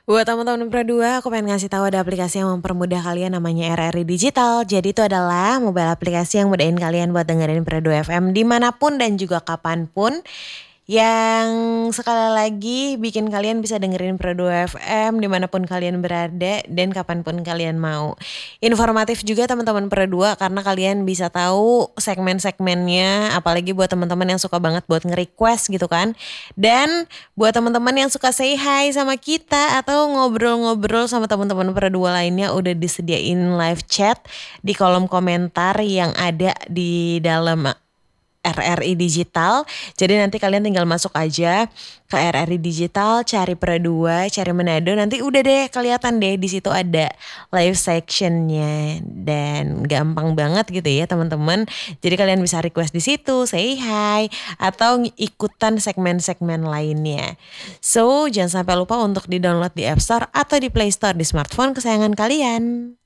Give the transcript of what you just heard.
Buat teman-teman Pro 2, aku pengen ngasih tahu ada aplikasi yang mempermudah kalian namanya RRI Digital. Jadi itu adalah mobile aplikasi yang mudahin kalian buat dengerin Pro 2 FM dimanapun dan juga kapanpun. Yang sekali lagi bikin kalian bisa dengerin Pro 2 FM dimanapun kalian berada dan kapanpun kalian mau. Informatif juga teman-teman Pro 2 karena kalian bisa tahu segmen-segmennya, apalagi buat teman-teman yang suka banget buat nge-request gitu kan. Dan buat teman-teman yang suka say hi sama kita atau ngobrol-ngobrol sama teman-teman Pro 2 lainnya, udah disediain live chat di kolom komentar yang ada di dalam RRI Digital. Jadi nanti kalian tinggal masuk aja ke RRI Digital, cari Pro 2, cari Manado, nanti udah deh kelihatan deh di situ ada live sectionnya dan gampang banget gitu ya teman-teman. Jadi kalian bisa request di situ, say hi atau ikutan segmen-segmen lainnya. So jangan sampai lupa untuk di-download di App Store atau di Play Store di smartphone kesayangan kalian.